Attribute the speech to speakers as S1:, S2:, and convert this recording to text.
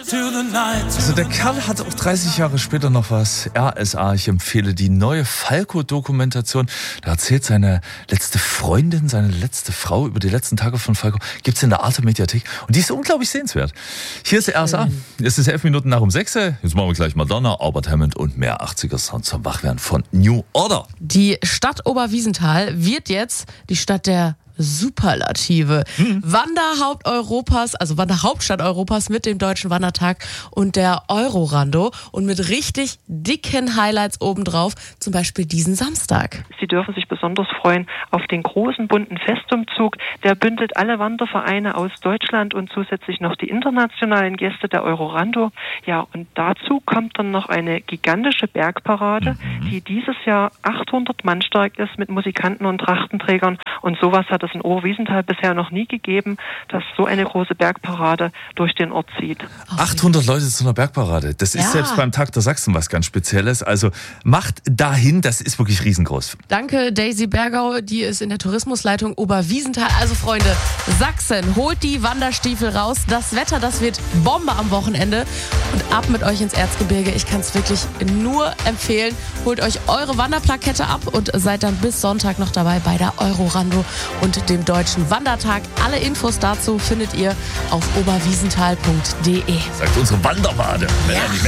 S1: Also der Kerl hat auch 30 Jahre später noch was. RSA, ich empfehle die neue Falco-Dokumentation. Da erzählt seine letzte Freundin, seine letzte Frau über die letzten Tage von Falco. Gibt's in der Arte-Mediathek. Und die ist unglaublich sehenswert. Hier ist RSA. Es ist 11 Minuten nach um 6. Jetzt machen wir gleich Madonna, Albert Hammond und mehr 80er-Sound zum Wachwerden von New Order.
S2: Die Stadt Oberwiesenthal wird jetzt die Stadt der Superlative. Wanderhauptstadt Europas mit dem Deutschen Wandertag und der Eurorando und mit richtig dicken Highlights obendrauf, zum Beispiel diesen Samstag.
S3: Sie dürfen sich besonders freuen auf den großen bunten Festumzug. Der bündelt alle Wandervereine aus Deutschland und zusätzlich noch die internationalen Gäste der Eurorando. Ja, und dazu kommt dann noch eine gigantische Bergparade, die dieses Jahr 800 Mann stark ist mit Musikanten und Trachtenträgern. Und sowas hat es in Oberwiesenthal bisher noch nie gegeben, dass so eine große Bergparade durch den Ort zieht.
S1: 800 Leute zu einer Bergparade. Das ist selbst beim Tag der Sachsen was ganz Spezielles. Also macht dahin, das ist wirklich riesengroß.
S2: Danke Daisy Bergau, die ist in der Tourismusleitung Oberwiesenthal. Also Freunde, Sachsen, holt die Wanderstiefel raus. Das Wetter, das wird Bombe am Wochenende. Und ab mit euch ins Erzgebirge. Ich kann es wirklich nur empfehlen. Holt euch eure Wanderplakette ab und seid dann bis Sonntag noch dabei bei der Eurorando und dem Deutschen Wandertag. Alle Infos dazu findet ihr auf oberwiesenthal.de.
S1: Sagt unsere Wanderbade.